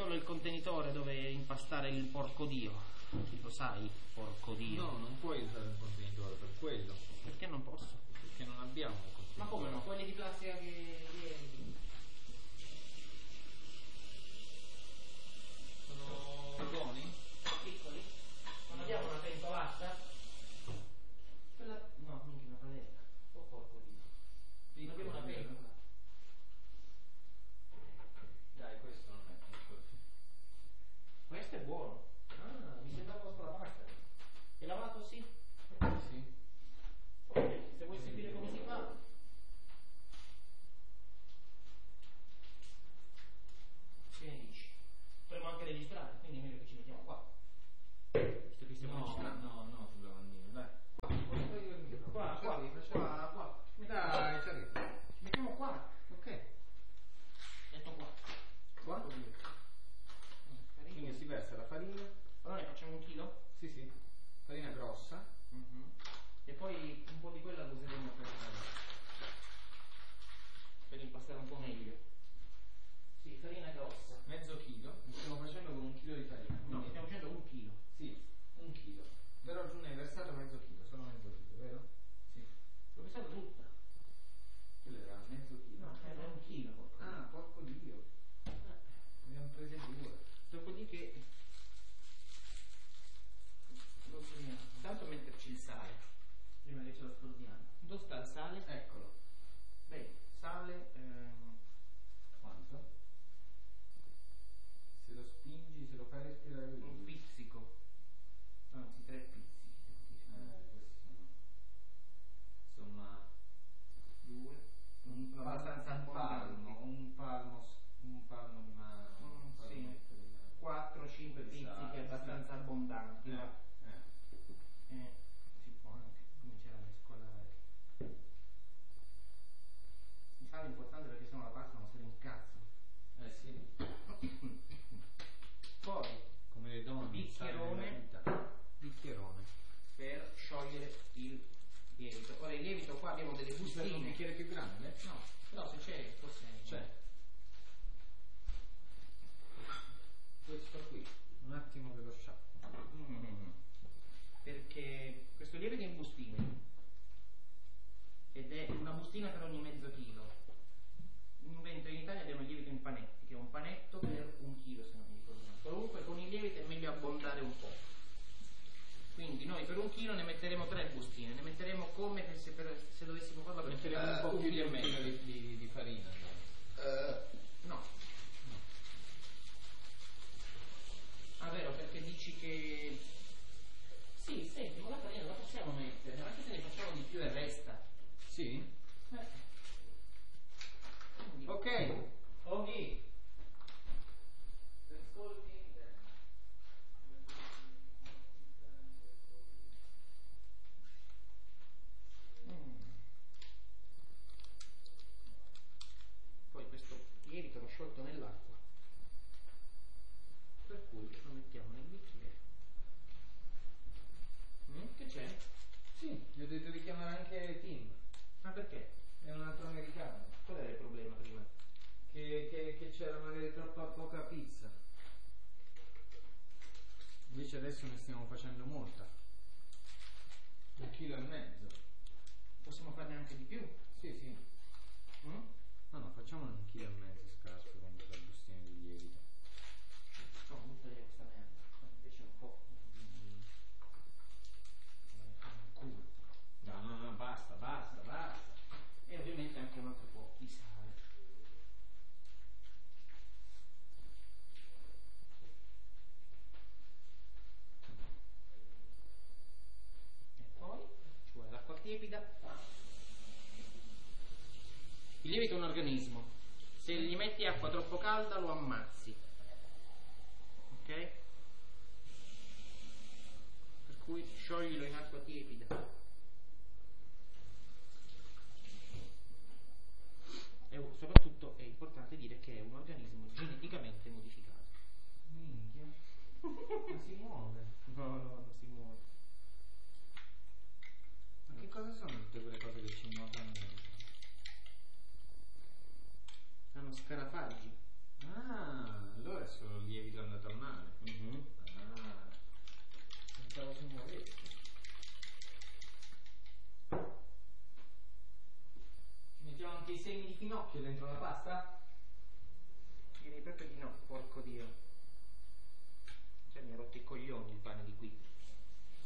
solo il contenitore dove impastare il porco dio. Lo sai, porco dio. No, non puoi usare il contenitore per quello. Perché non posso? Perché non abbiamo il contenitore. Ma come no? Quelli di plastica che ieri. Sono buoni? Piccoli? Non abbiamo una pentolata? Quella. No, quindi una padella. Oh porco dio. Non abbiamo una pentola. Dai, questo non è piccolo. Questo è buono. Ah, mi sembra posto la pasta. È lavato sì? Sì. Se vuoi seguire come si fa. Che ne dici? Potremmo anche registrare, quindi è meglio che ci mettiamo qua. Visto che stiamo registrando. No, sul lavandino, dai. Qua. Dai, ci arrivo. Ci mettiamo qua. Ok. Metto qua. Qua? Quindi si versa la farina. Allora ne facciamo 1 chilo? Sì. Farina grossa. E poi un po' di quella lo useremo per impastare un po' meglio. Sì, farina grossa. Mezzo chilo. Stiamo facendo con 1 chilo di farina. No, stiamo facendo 1 chilo. Sì, 1 chilo. Però giù ne hai versato mezzo chilo, solo mezzo chilo, vero? Sì. L'ho pensata tutta. Quello era mezzo chilo. No, era 1 chilo. Ah, porco dio. Ne abbiamo prese 2. Dopodiché lo finiamo. Intanto metterci il sale, prima che ce lo scordiamo. Dove sta il sale? Eccolo. Beh, sale Quanto? Se lo spingi, se lo fai respirare un pizzico, anzi 3 pizzichi. questi sono insomma 2, abbastanza un palmo di mano. sì, 4-5 pizzichi abbastanza abbondanti. Si può anche cominciare a mescolare. Il sale è importante perché sennò la pasta non si incazza. Sì. Poi Come le donne. Bicchierone. per sciogliere il lievito. Ora il lievito qua abbiamo delle Un bustine. bicchiere più grande? No, però se c'è forse C'è. Questo qui. Un attimo che lo sciacquo. Perché questo lievito è in bustine ed è una bustina per ogni mezzo chilo. Mentre in Italia abbiamo il lievito in panetti, che è un panetto per 1 chilo se non mi ricordo male. Comunque con il lievito è meglio abbondare un po'. Quindi noi per 1 chilo ne metteremo 3 bustine, ne metteremo come se dovessimo farla per Metteremo un po' più di mezzo di farina. no. Ah, vero, perché dici che sì, senti, ma la farina la possiamo mettere, anche se ne facciamo di più e resta. Sì? Quindi, Ok. Poi questo lievito l'ho sciolto nell'acqua, per cui lo mettiamo nel bicchiere. Che c'è? Sì, gli ho detto di chiamare anche Tim. Ah, perché? È un altro americano. Qual era il problema prima? Che c'era magari troppa poca pizza. Invece adesso ne stiamo facendo molta. 1,5 chili. Possiamo farne anche di più? Sì. No, facciamone 1,5 chili scarso con questa bustina di lievito. No, butta via questa merda. Invece un po'. Culo. No, basta. E ovviamente anche un altro po' di sale. E poi ci vuole l'acqua tiepida. Il lievito è un organismo. Se gli metti acqua troppo calda lo ammazzi. Ok? Per cui scioglilo in acqua tiepida. E soprattutto è importante dire che è un organismo geneticamente modificato. Minchia. Ma si muove. No, non si muove. Ma che cosa sono tutte quelle cose che ci nuotano dentro? Sono scarafaggi. Ah, allora è solo lievito dei semi di finocchio dentro la pasta? Direi proprio di no, porco Dio. Cioè mi ha rotto i coglioni il pane di qui.